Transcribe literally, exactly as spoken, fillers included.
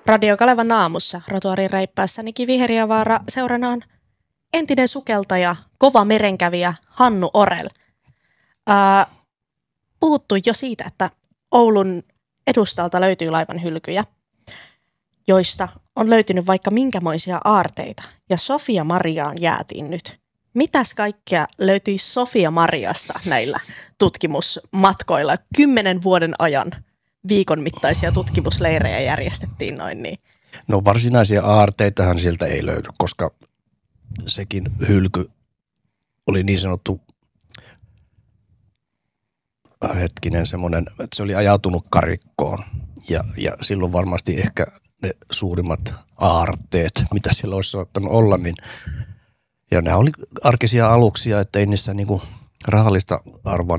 Radio Kalevan aamussa rotuarin reippaassa Niki Viheriävaara seuranaan entinen sukeltaja, kova merenkävijä Hannu Orell. Ää, puhuttu jo siitä, että Oulun edustalta löytyy laivan hylkyjä, joista on löytynyt vaikka minkämoisia aarteita. Ja Sofia Mariaan jäätiin nyt. Mitäs kaikkea löytyi Sofia Mariasta näillä tutkimusmatkoilla? Kymmenen vuoden ajan viikon mittaisia tutkimusleirejä järjestettiin noin niin. No varsinaisia aarteitahan sieltä ei löydy, koska sekin hylky oli niin sanottu hetkinen semmoinen, että se oli ajautunut karikkoon ja, ja silloin varmasti ehkä ne suurimmat aarteet, mitä siellä olisi saattanut olla, niin ja nämä oli arkisia aluksia, että ei niissä niinku rahallista arvoa